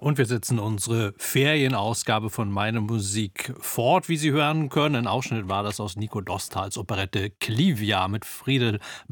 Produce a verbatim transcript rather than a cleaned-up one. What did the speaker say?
Und wir setzen unsere Ferienausgabe von Meine Musik fort, wie Sie hören können. Ein Ausschnitt war das aus Nico Dostals Operette Clivia mit Friedel